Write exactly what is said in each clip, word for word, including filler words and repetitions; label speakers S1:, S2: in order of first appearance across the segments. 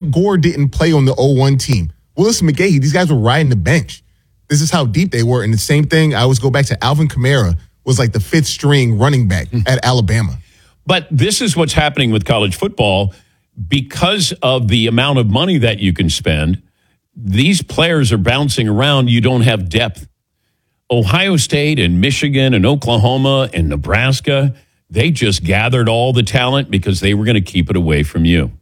S1: Frank Gore didn't play on the oh one team. Willis McGahee, these guys were riding the bench. This is how deep they were. And the same thing, I always go back to Alvin Kamara was like the fifth string running back at Alabama.
S2: But this is what's happening with college football. Because of the amount of money that you can spend, these players are bouncing around. You don't have depth. Ohio State and Michigan and Oklahoma and Nebraska, they just gathered all the talent because they were going to keep it away from you.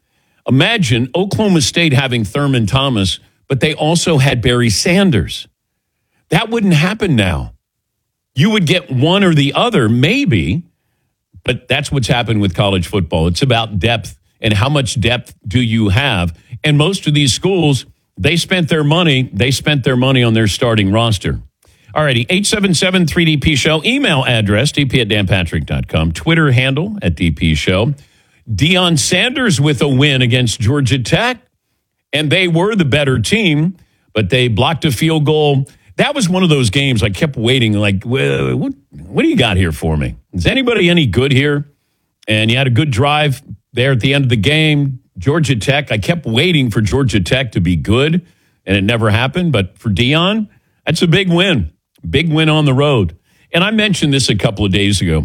S2: Imagine Oklahoma State having Thurman Thomas, but they also had Barry Sanders. That wouldn't happen now. You would get one or the other, maybe, but that's what's happened with college football. It's about depth. And how much depth do you have? And most of these schools, they spent their money. They spent their money on their starting roster. All righty, eight seven seven three D P show. Email address, d p at dan patrick dot com. Twitter handle at D P show. Deion Sanders with a win against Georgia Tech. And they were the better team, but they blocked a field goal. That was one of those games I kept waiting, like, well, what, what do you got here for me? Is anybody any good here? And you had a good drive there at the end of the game. Georgia Tech, I kept waiting for Georgia Tech to be good, and it never happened. But for Deion, that's a big win. Big win on the road. And I mentioned this a couple of days ago.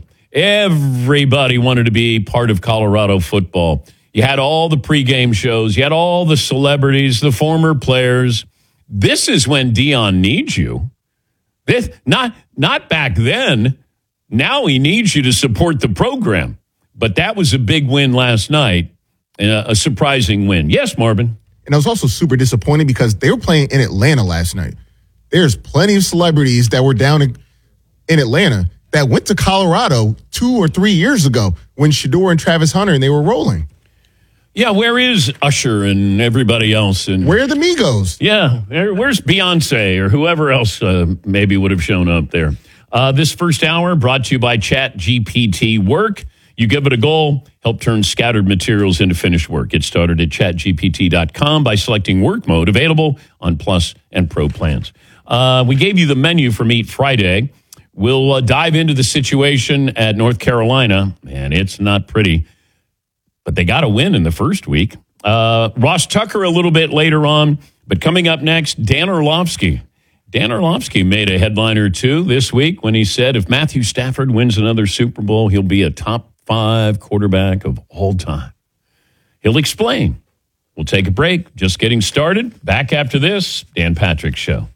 S2: Everybody wanted to be part of Colorado football. You had all the pregame shows. You had all the celebrities, the former players. This is when Deion needs you. This, not, not back then. Now he needs you to support the program. But that was a big win last night, uh, a surprising win. Yes, Marvin.
S1: And I was also super disappointed because they were playing in Atlanta last night. There's plenty of celebrities that were down in, in Atlanta that went to Colorado two or three years ago when Shador and Travis Hunter and they were rolling.
S2: Yeah, where is Usher and everybody else? And
S1: where are the Migos?
S2: Yeah, where's Beyonce or whoever else uh, maybe would have shown up there? Uh, this first hour brought to you by Chat G P T Work. You give it a goal, help turn scattered materials into finished work. Get started at chat g p t dot com by selecting work mode, available on Plus and Pro plans. Uh, we gave you the menu for Meat Friday. We'll uh, dive into the situation at North Carolina, and it's not pretty. But they got a win in the first week. Uh, Ross Tucker a little bit later on, but coming up next, Dan Orlovsky. Dan Orlovsky made a headline or two this week when he said if Matthew Stafford wins another Super Bowl, he'll be a top five quarterback of all time. He'll explain. We'll take a break. Just getting started. Back after this, Dan Patrick Show.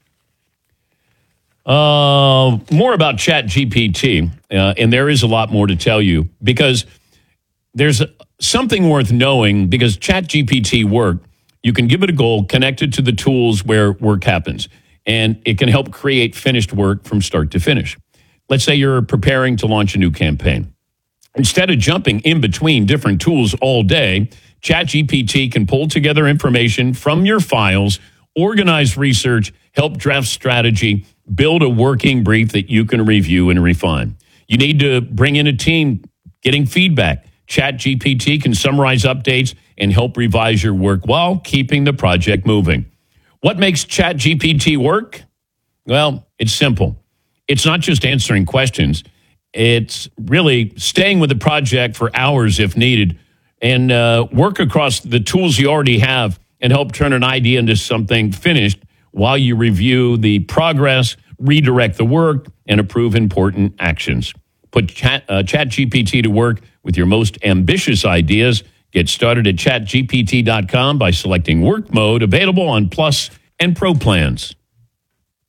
S2: Uh, more about Chat G P T, uh, and there is a lot more to tell you because there's something worth knowing because Chat G P T Work, you can give it a goal, connect it to the tools where work happens, and it can help create finished work from start to finish. Let's say you're preparing to launch a new campaign. Instead of jumping in between different tools all day, Chat G P T can pull together information from your files, organize research, help draft strategy, build a working brief that you can review and refine. You need to bring in a team getting feedback. Chat G P T can summarize updates and help revise your work while keeping the project moving. What makes Chat G P T work? Well, it's simple. It's not just answering questions. It's really staying with the project for hours if needed and uh, work across the tools you already have and help turn an idea into something finished while you review the progress, redirect the work, and approve important actions. Put Chat, uh, Chat G P T to work with your most ambitious ideas. Get started at chat g p t dot com by selecting work mode, available on Plus and Pro plans.